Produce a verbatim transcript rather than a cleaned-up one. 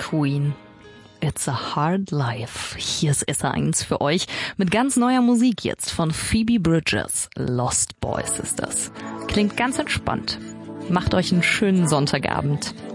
Queen. It's a hard life. Hier ist S R eins für euch mit ganz neuer Musik jetzt von Phoebe Bridgers. Lost Boys ist das. Klingt ganz entspannt. Macht euch einen schönen Sonntagabend.